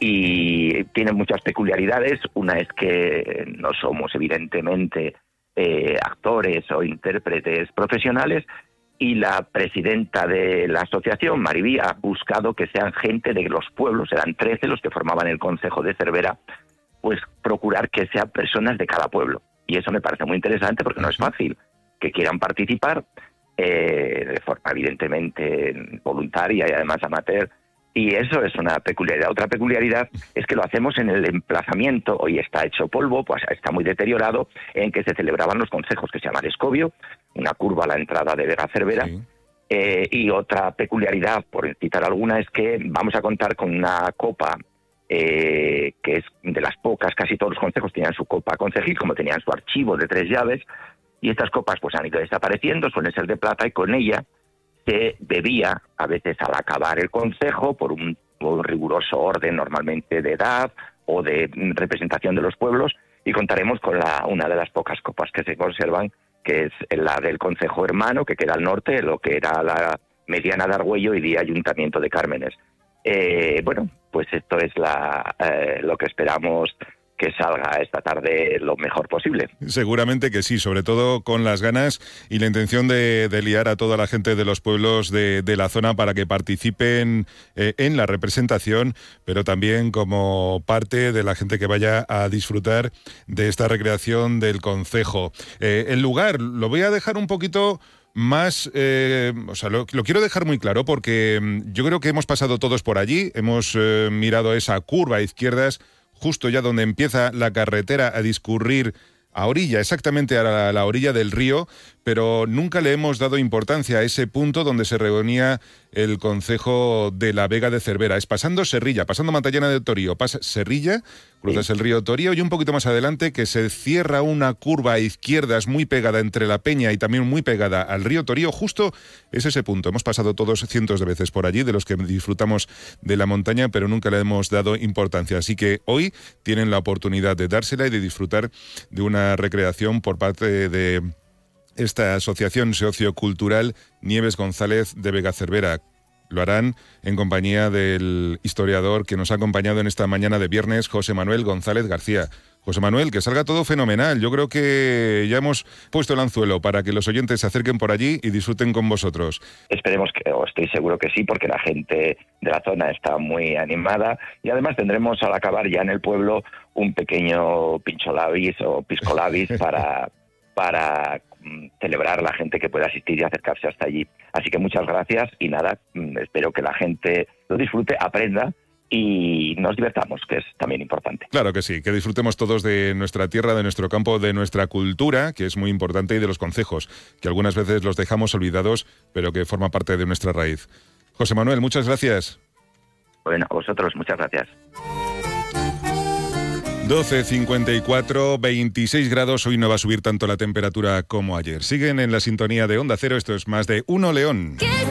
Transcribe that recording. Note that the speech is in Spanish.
y tiene muchas peculiaridades. Una es que no somos evidentemente actores o intérpretes profesionales, y la presidenta de la asociación, Mariví, ha buscado que sean gente de los pueblos, eran 13 los que formaban el Concejo de Cervera, pues procurar que sean personas de cada pueblo. Y eso me parece muy interesante porque no es fácil que quieran participar de forma evidentemente voluntaria y además amateur, y eso es una peculiaridad. Otra peculiaridad es que lo hacemos en el emplazamiento, hoy está hecho polvo, pues está muy deteriorado, en que se celebraban los consejos, que se llama el Escobio, una curva a la entrada de Vega Cervera. Sí. Y otra peculiaridad, por citar alguna, es que vamos a contar con una copa que es de las pocas, casi todos los consejos tenían su copa concejil, como tenían su archivo de 3 llaves, y estas copas pues han ido desapareciendo, suelen ser de plata, y con ella se bebía a veces al acabar el consejo por un riguroso orden, normalmente de edad o de representación de los pueblos, y contaremos con una de las pocas copas que se conservan, que es la del concejo hermano, que queda al norte, lo que era la mediana de Argüello y de Ayuntamiento de Cármenes. Bueno, pues esto es lo que esperamos que salga esta tarde lo mejor posible. Seguramente que sí, sobre todo con las ganas y la intención de liar a toda la gente de los pueblos de la zona para que participen en la representación, pero también como parte de la gente que vaya a disfrutar de esta recreación del concejo. El lugar lo voy a dejar un poquito más, lo quiero dejar muy claro porque yo creo que hemos pasado todos por allí, hemos mirado esa curva a izquierdas, justo ya donde empieza la carretera a discurrir a orilla, exactamente a la orilla del río, pero nunca le hemos dado importancia a ese punto donde se reunía el concejo de la Vega de Cervera. Es pasando Serrilla, pasando Matallana de Torío, pasa Serrilla, cruzas el río Torío y un poquito más adelante que se cierra una curva a izquierdas muy pegada entre la Peña y también muy pegada al río Torío. Justo es ese punto. Hemos pasado todos cientos de veces por allí, de los que disfrutamos de la montaña, pero nunca le hemos dado importancia. Así que hoy tienen la oportunidad de dársela y de disfrutar de una recreación por parte de esta asociación sociocultural Nieves González de Vega Cervera. Lo harán en compañía del historiador que nos ha acompañado en esta mañana de viernes, José Manuel González García. José Manuel, que salga todo fenomenal. Yo creo que ya hemos puesto el anzuelo para que los oyentes se acerquen por allí y disfruten con vosotros. Esperemos o estoy seguro que sí, porque la gente de la zona está muy animada, y además tendremos al acabar ya en el pueblo un pequeño pincholabis o piscolabis para celebrar la gente que pueda asistir y acercarse hasta allí. Así que muchas gracias y nada, espero que la gente lo disfrute, aprenda y nos divertamos, que es también importante. Claro que sí, que disfrutemos todos de nuestra tierra, de nuestro campo, de nuestra cultura, que es muy importante, y de los concejos, que algunas veces los dejamos olvidados, pero que forma parte de nuestra raíz. José Manuel, muchas gracias. Bueno, a vosotros, muchas gracias. 12:54, 26 grados, hoy no va a subir tanto la temperatura como ayer. Siguen en la sintonía de Onda Cero, esto es Más de Uno León.